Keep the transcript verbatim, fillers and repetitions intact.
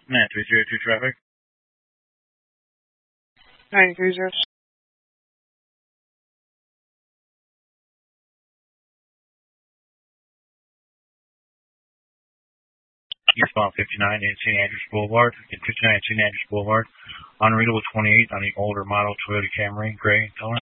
nine three zero two traffic. nine three zero. Eastbound fifty-nine in Saint Andrews Boulevard. In fifty-nine Saint Andrews Boulevard. Unreadable twenty-eight on the older model Toyota Camry, gray color.